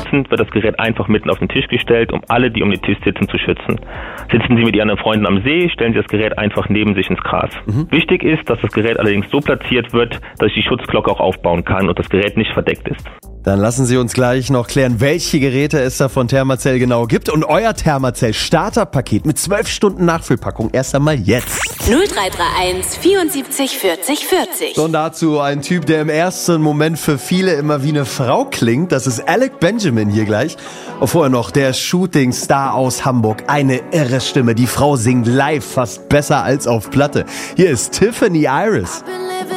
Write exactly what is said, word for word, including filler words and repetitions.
schützen, wird das Gerät einfach mitten auf den Tisch gestellt, um alle, die um den Tisch sitzen, zu schützen. Sitzen Sie mit Ihren Freunden am See, stellen Sie das Gerät einfach neben sich ins Gras. Mhm. Wichtig ist, dass das Gerät allerdings so platziert wird, dass ich die Schutzglocke auch aufbauen kann und das Gerät nicht verdeckt ist. Dann lassen Sie uns gleich noch klären, welche Geräte es da von Thermacell genau gibt. Und euer Thermacell Starterpaket mit zwölf Stunden Nachfüllpackung erst einmal jetzt. null drei drei eins vierundsiebzig vierzig vierzig. Und dazu ein Typ, der im ersten Moment für viele immer wie eine Frau klingt. Das ist Alec Benjamin hier gleich. Und vorher noch der Shooting-Star aus Hamburg. Eine irre Stimme. Die Frau singt live fast besser als auf Platte. Hier ist Tiffany Iris.